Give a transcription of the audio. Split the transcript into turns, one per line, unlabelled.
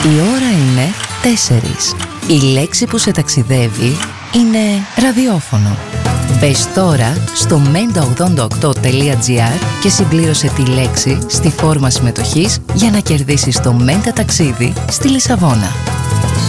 Η ώρα είναι 4. Η λέξη που σε ταξιδεύει είναι ραδιόφωνο. Μπες τώρα στο menta88.gr και συμπλήρωσε τη λέξη στη φόρμα συμμετοχής για να κερδίσεις το Menta ταξίδι στη Λισαβόνα.